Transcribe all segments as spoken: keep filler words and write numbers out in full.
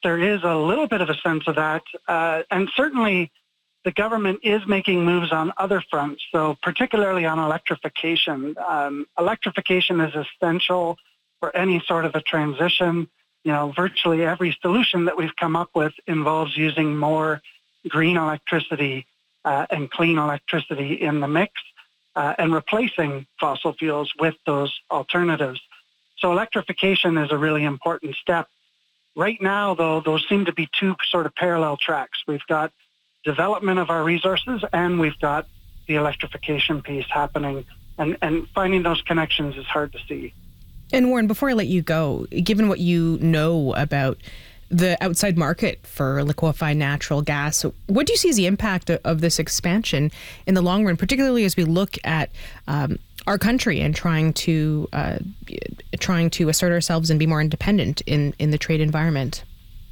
there is a little bit of a sense of that. Uh, and certainly the government is making moves on other fronts, so particularly on electrification. Um, electrification is essential for any sort of a transition. You know, virtually every solution that we've come up with involves using more green electricity uh, and clean electricity in the mix uh, and replacing fossil fuels with those alternatives. So electrification is a really important step. Right now, though, those seem to be two sort of parallel tracks. We've got development of our resources and we've got the electrification piece happening. And, and finding those connections is hard to see. And Warren, before I let you go, given what you know about the outside market for liquefied natural gas, what do you see as the impact of this expansion in the long run, particularly as we look at um, our country and trying to uh, trying to assert ourselves and be more independent in, in the trade environment?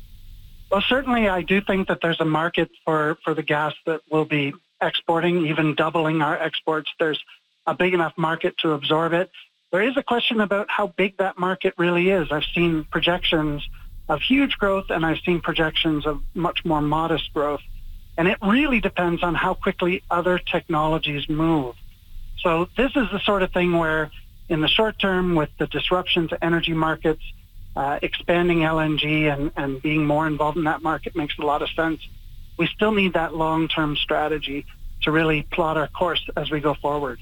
Well, certainly I do think that there's a market for, for the gas that we'll be exporting, even doubling our exports. There's a big enough market to absorb it. There is a question about how big that market really is. I've seen projections of huge growth and I've seen projections of much more modest growth. And it really depends on how quickly other technologies move. So this is the sort of thing where in the short term with the disruption to energy markets, uh, expanding L N G and, and being more involved in that market makes a lot of sense. We still need that long-term strategy to really plot our course as we go forward.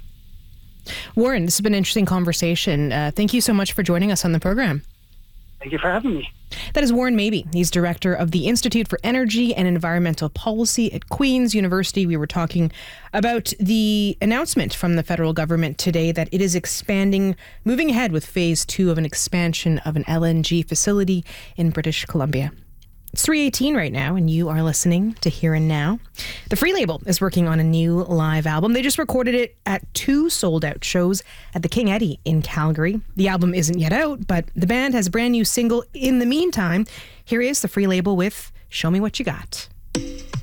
Warren, this has been an interesting conversation. Uh, thank you so much for joining us on the program. Thank you for having me. That is Warren Mabey. He's director of the Institute for Energy and Environmental Policy at Queen's University. We were talking about the announcement from the federal government today that it is expanding, moving ahead with phase two of an expansion of an L N G facility in British Columbia. It's three eighteen right now, and you are listening to Here and Now. The Free Label is working on a new live album. They just recorded it at two sold-out shows at the King Eddie in Calgary. The album isn't yet out, but the band has a brand new single in the meantime. Here is The Free Label with Show Me What You Got.